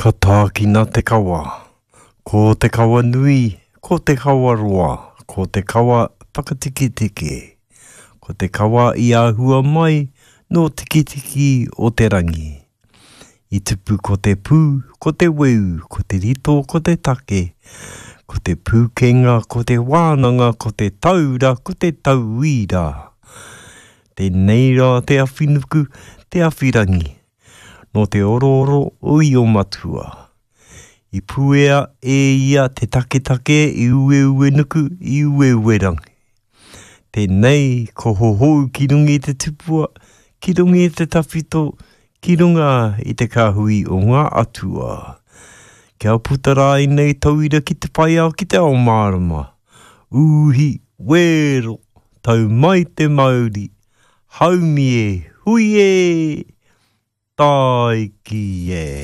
Ka tākina te kawa, ko te kawa nui, ko te kawa roa, ko te kawa whakatikitiki, ko te kawa I āhua mai no tikitiki o te rangi. I tupu ko te pū, ko te weu, ko te rito, ko te take, ko te pūkenga, ko te wānanga, ko te taura, ko te tauira. Te neira, te awhinuku, te awhirangi. No te ororo ui o matua. I puea e ia te take I ue nuku I ue rangi. Tēnei, ko hohou ki rungi te tupua, ki rungi te tawhito, ki runga I te kahui o ngā atua. Kia putara I nei tauira ki te pai au ki te ao mārama. Uhi, wero, tau mai te Māori, haumi e, hui e, tai ki e.